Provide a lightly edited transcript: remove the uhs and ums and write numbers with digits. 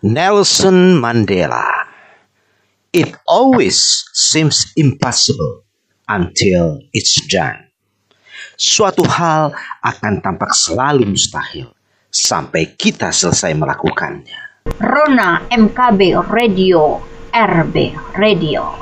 Nelson Mandela. It always seems impossible until it's done. Suatu hal akan tampak selalu mustahil sampai kita selesai melakukannya. Rona MKB Radio, RB Radio.